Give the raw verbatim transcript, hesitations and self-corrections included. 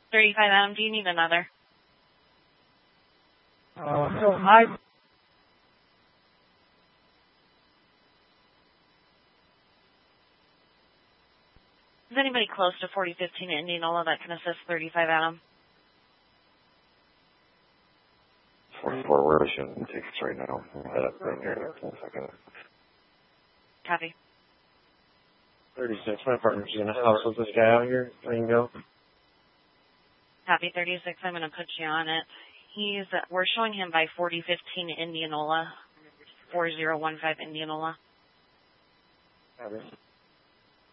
thirty-five Adam, do you need another? Uh, so I... Is anybody close to forty fifteen Indianola that can assist thirty-five Adam? forty-four, we're issuing tickets right now. We'll head up right here in a second. Copy. thirty-six, my partner's gonna house with this guy out here. Ringo. Copy, thirty-six, I'm going to put you on it. He's, uh, we're showing him by forty fifteen Indianola, four zero one five Indianola. Copy.